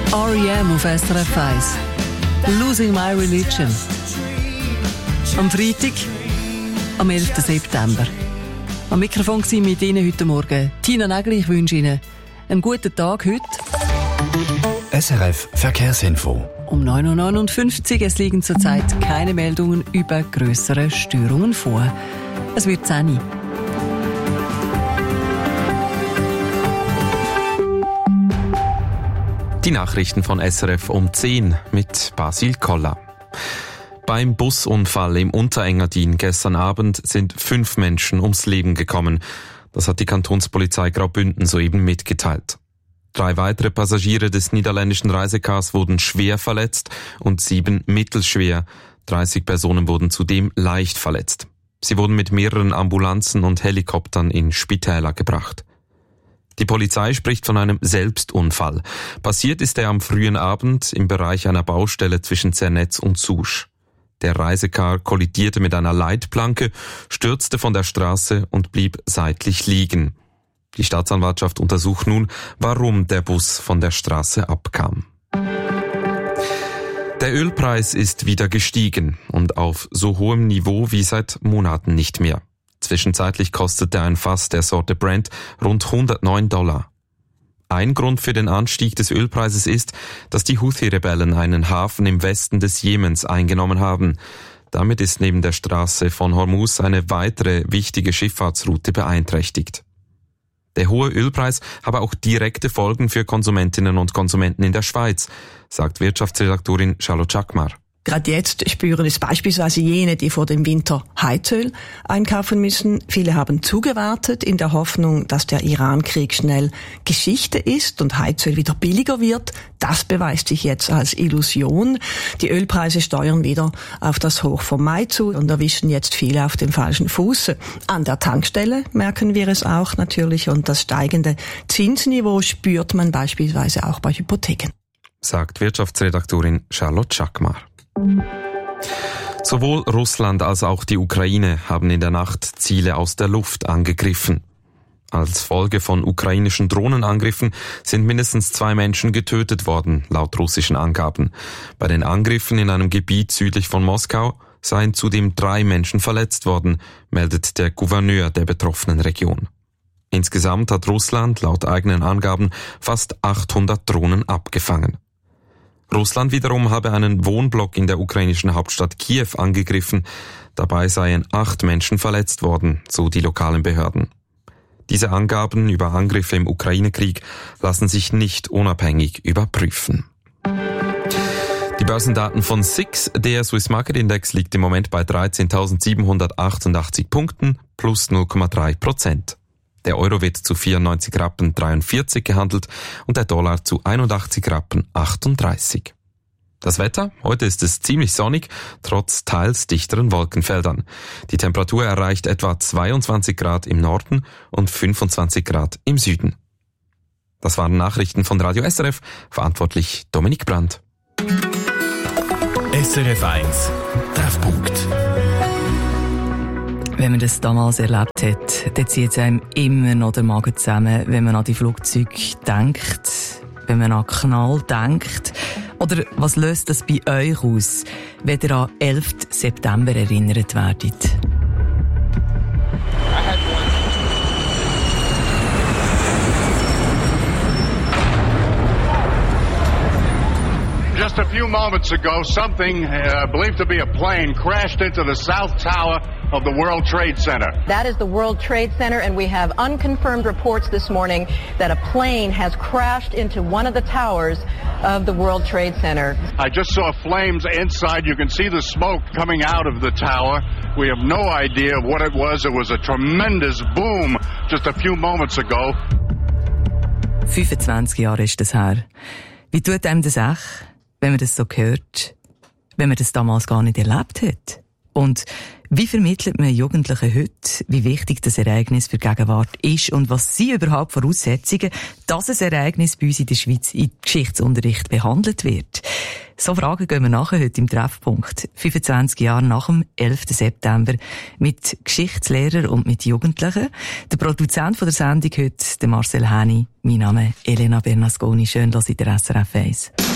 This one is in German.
R.E.M. auf SRF 1. Losing My Religion. Am Freitag, am 11. September. Am Mikrofon war mit Ihnen heute Morgen Tina Nägeli. Ich wünsche Ihnen einen guten Tag heute. SRF Verkehrsinfo. Um 9.59 Uhr. Es liegen zurzeit keine Meldungen über grössere Störungen vor. Es wird 10 Uhr. Die Nachrichten von SRF um 10 mit Basil Koller. Beim Busunfall im Unterengadin gestern Abend sind 5 Menschen ums Leben gekommen. Das hat die Kantonspolizei Graubünden soeben mitgeteilt. 3 weitere Passagiere des niederländischen Reisecars wurden schwer verletzt und 7 mittelschwer. 30 Personen wurden zudem leicht verletzt. Sie wurden mit mehreren Ambulanzen und Helikoptern in Spitäler gebracht. Die Polizei spricht von einem Selbstunfall. Passiert ist er am frühen Abend im Bereich einer Baustelle zwischen Zernetz und Susch. Der Reisecar kollidierte mit einer Leitplanke, stürzte von der Straße und blieb seitlich liegen. Die Staatsanwaltschaft untersucht nun, warum der Bus von der Straße abkam. Der Ölpreis ist wieder gestiegen und auf so hohem Niveau wie seit Monaten nicht mehr. Zwischenzeitlich kostete ein Fass der Sorte Brent rund $109. Ein Grund für den Anstieg des Ölpreises ist, dass die Houthi-Rebellen einen Hafen im Westen des Jemens eingenommen haben. Damit ist neben der Straße von Hormuz eine weitere wichtige Schifffahrtsroute beeinträchtigt. Der hohe Ölpreis habe auch direkte Folgen für Konsumentinnen und Konsumenten in der Schweiz, sagt Wirtschaftsredaktorin Charlotte Chakmar. Gerade jetzt spüren es beispielsweise jene, die vor dem Winter Heizöl einkaufen müssen. Viele haben zugewartet in der Hoffnung, dass der Iran-Krieg schnell Geschichte ist und Heizöl wieder billiger wird. Das beweist sich jetzt als Illusion. Die Ölpreise steuern wieder auf das Hoch vom Mai zu und erwischen jetzt viele auf dem falschen Fuß. An der Tankstelle merken wir es auch natürlich und das steigende Zinsniveau spürt man beispielsweise auch bei Hypotheken. Sagt Wirtschaftsredaktorin Charlotte Chakmar. Sowohl Russland als auch die Ukraine haben in der Nacht Ziele aus der Luft angegriffen. Als Folge von ukrainischen Drohnenangriffen sind mindestens 2 Menschen getötet worden, laut russischen Angaben. Bei den Angriffen in einem Gebiet südlich von Moskau seien zudem 3 Menschen verletzt worden, meldet der Gouverneur der betroffenen Region. Insgesamt hat Russland laut eigenen Angaben fast 800 Drohnen abgefangen. Russland wiederum habe einen Wohnblock in der ukrainischen Hauptstadt Kiew angegriffen. Dabei seien 8 Menschen verletzt worden, so die lokalen Behörden. Diese Angaben über Angriffe im Ukraine-Krieg lassen sich nicht unabhängig überprüfen. Die Börsendaten von SIX, der Swiss Market Index, liegt im Moment bei 13.788 Punkten plus 0,3%. Der Euro wird zu 94,43 Rappen gehandelt und der Dollar zu 81,38 Rappen. Das Wetter? Heute ist es ziemlich sonnig, trotz teils dichteren Wolkenfeldern. Die Temperatur erreicht etwa 22 Grad im Norden und 25 Grad im Süden. Das waren Nachrichten von Radio SRF, verantwortlich Dominik Brandt. SRF 1 Treffpunkt. Wenn man das damals erlebt hat, dann zieht es einem immer noch den Magen zusammen, wenn man an die Flugzeuge denkt, wenn man an Knall denkt. Oder was löst das bei euch aus, wenn ihr an 11. September erinnert werdet? Just a few moments ago, something believed to be a plane crashed into the South Tower of the World Trade Center. That is the World Trade Center, and we have unconfirmed reports this morning that a plane has crashed into one of the towers of the World Trade Center. I just saw flames inside. You can see the smoke coming out of the tower. We have no idea what it was. It was a tremendous boom just a few moments ago. 25 Jahre ist das her. Wie tut einem das echt, wenn man das so hört, wenn man das damals gar nicht erlebt hat? Und wie vermittelt man Jugendlichen heute, wie wichtig das Ereignis für die Gegenwart ist und was sind überhaupt Voraussetzungen, dass ein Ereignis bei uns in der Schweiz im Geschichtsunterricht behandelt wird? So Fragen gehen wir nachher heute im Treffpunkt. 25 Jahre nach dem 11. September mit Geschichtslehrern und mit Jugendlichen. Der Produzent von der Sendung heute, der Marcel Häni. Mein Name ist Elena Bernasconi. Schön, dass ihr der SRF 1.